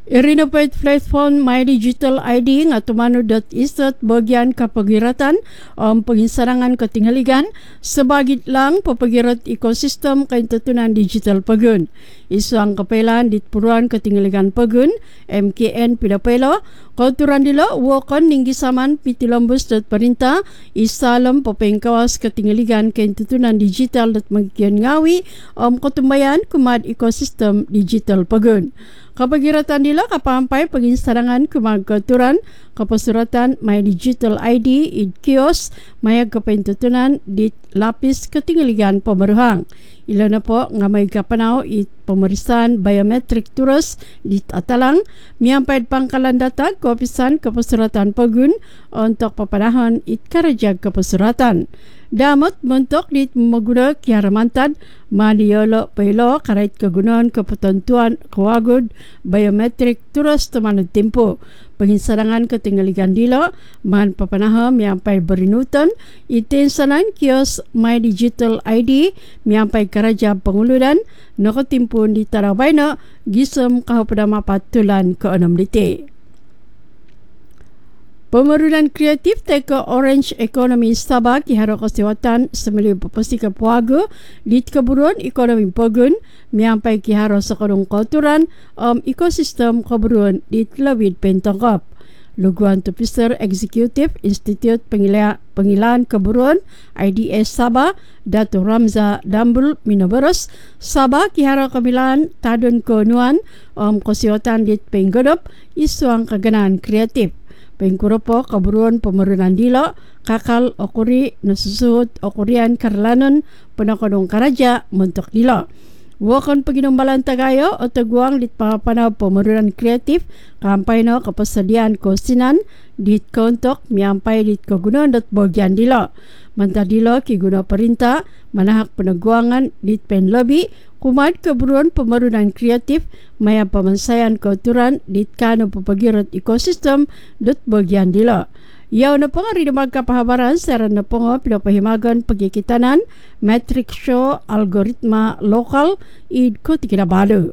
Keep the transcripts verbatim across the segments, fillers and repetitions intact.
Irinapait platform My Digital I D nga tumano dot isat bagian kapagiratan o um, panginsarangan katinghaligan sabagit lang papagirat ekosistem kaintutunan digital pagun. Isu ang kapailan dit puruan katinghaligan pagun M K N pidapelo kauturan dila wakon ning gisaman pitilombus dot perintah isalam papengkawas katinghaligan kaintutunan digital dot magikian ngawi o um, katumbayan kumad ekosistem digital pagun. Kapagiratan nila kapampay paginsarangan kumagkaturan kapasuratan may digital I D id kios mayag kapaintutunan dit lapis katinghaligan pamaruhang. Ila na po nga may kapanaw it pamarisan biometric turos dit atalang miyampayad pangkalandatag kopisan kapasuratan pagun untuk papanahon it karajag kapasuratan. Damot mentok dit maguna kiaramantad maniolo pelo karait kagunan kepetentuan kawagod biometrik turas temanut tempo penginsarangan ketinggaligan dilo man papanaham miampai berinutan itinsanan kios My Digital I D miampai karaja penguludan nakatimpun di tarabayna gisem kahapadama patulan ke enam lite. Pemerintahan kreatif teka Orange Economy Sabah kihara kesehatan semili papasika puaga di keburuan ekonomi pagun miampai kihara sekarang kauturan um, ekosistem keburuan di Telawid Pentongkap. Luguan Officer Executive Institute Pengilaan, Pengilaan Keburuan I D S Sabah Dato Ramza Dambul Minobaros Sabah kihara kabilan tadun konuan um, kesehatan di Penggodop isuang keganaan kreatif. Pengkuropo kaburuan pemerintahan dilo kakal okuri nasusuhut okurian karlanon penakodong karaja mentok dilo. Wakon paginumbalan tagayo o taguang dit pangapanaw pemerintahan kreatif kampay no kapasadian kosinan dit kontok miampay dit kagunan dot bagian dilo. Manta dilo kiguna perintah manahak penaguangan dit pen lobby kumad keburuan pemerintahan kreatif maya pamansayan kauturan dit kano papagirat ekosistem dot bagian dilo. Yaw na pangari na magkapahabaran sa na pongo pinapahimagan pagkikitanan metric show algoritma lokal id ko tikinabalo.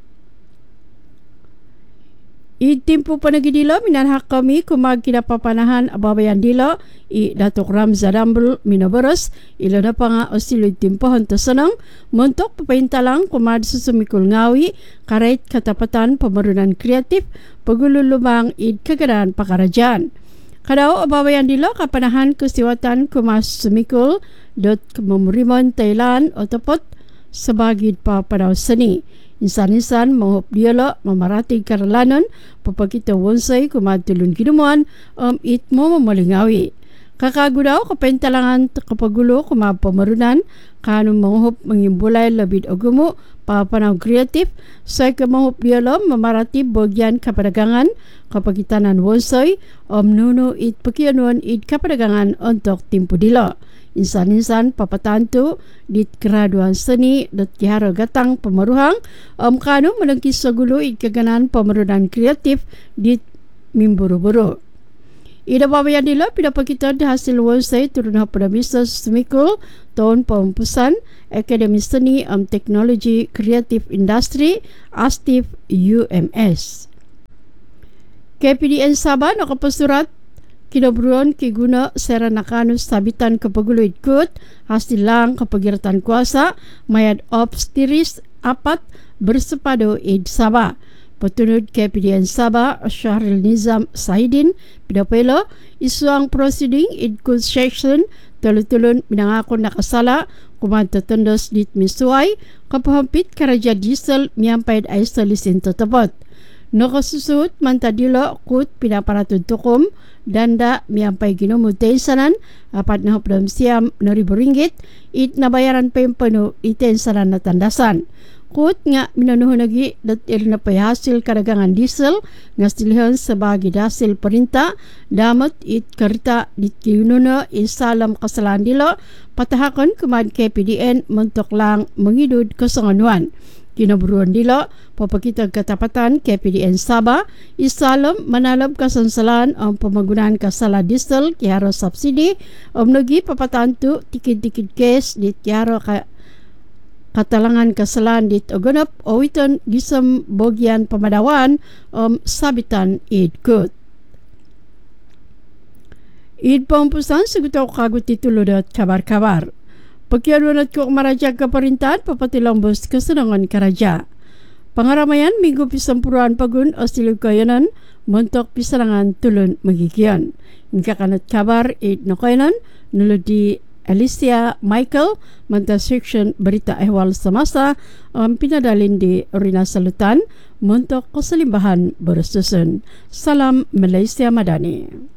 Id timpo panagidilo minanhak kami kumag kinapapanahan ababayan dilo i Datuk Ramza Dambul Minobaros ilo na pa nga osilo timpohon to sanang muntok papaintalang kumad susumikul ngawi karait katapatan pemerintahan kreatif pagululumang id kagadaan pakarajaan. Kadaw ababayan dilo kapanahan kesiwatan kumas sumikul dot kememurimon Thailand otopot sebagid pa padaw seni. Insan-insan mahup dialog memarating karalanon papakita wonsay kumadulun kinumuan um, itmo mamalingawi. Kakagudaw kapentalangan kapagulo kumapamarunan kanong mahup mengimbulay labid agumo papanaw kreatif say kamahup dialog memarati bagian kapadagangan kapakitanan wonsay um, nuno it pakianuan it kapadagangan untuk timpo dilo. Insan-insan papatanto dit graduan seni dot kihara gatang pemaruhang um, kano menangkis sagulo it kaganan pemerintahan kreatif dit mimburu-buru. Ida babayan dila pinapakita di hasil wonsay turun pada bisnes semikul tahun pempusan Akademi Seni um, Teknologi Kreatif Industri Astif U M S. K P D N Sabah nakapasurat kinabruan kiguna sera nakanus sabitan kapaguluid kut hasil lang kapagiratan kuasa mayad ops tiris apat bersepado id Sabah. Petunut K P D N Sabah Syahril Nizam Sahidin pidapelo isuang proceeding id concession tulun-tulun minangako nakasala kumanta tendos dit misuay kapahampit karaja diesel miampayad ay salisin tetapot. Nakasusut mantadilo kut pinaparatun tukum danda miampay ginumutaysanan apat na hapdam siyam na ribu ringgit it nabayaran pa yung pano itensanan na tandasan. Kut nga minanuhon lagi dat il na pay hasil karagangan diesel nga silihon sa bagi dasil perinta damot it karita dit kiununa isalam kasalan dilo patahakon kumad K P D N mentok lang mengidud kasanganuan. Kinaburuan dilo papakita katapatan K P D N Sabah isalam manalab kasansalan ang pamagunaan kasala diesel kiharo subsidi om nagi papatanto tikid-tikid kes dit kiharo ka katalangan kesalahan di Togonop owiton gisem bogian pemadawan om sabitan id good. Id pampusan seguto kagut ituludot kabar-kabar. Pagkialuanat ko marajag ke perintahan papatilang bos kesenangan karaja. Pangaramayan minggu pisampuruan pagun Australia kayanan montok pisarangan tulun magigian. Hingga kanat kabar id nakayanan nulod di Alicia Michael manta section berita ehwal semasa ang pinadalin di Rina Salutan montok keselimbahan bersusun. Salam Malaysia Madani.